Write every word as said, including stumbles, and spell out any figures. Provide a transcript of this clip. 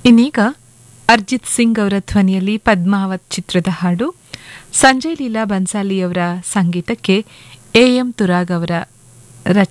ಇನ್ನೀಗ ಅರ್ಜಿತ್ ಸಿಂಗ್ ಅವರ ಧ್ವನಿಯಲ್ಲಿ ಪದ್ಮಾವತ್ ಚಿತ್ರದ ಹಾಡು, ಸಂಜಯ್ ಲೀಲಾ ಬನ್ಸಾಲಿ ಅವರ ಸಂಗೀತಕ್ಕೆ ಎ ಎಂ ತುರಾಗ್ ಅವರ ರಚನೆ.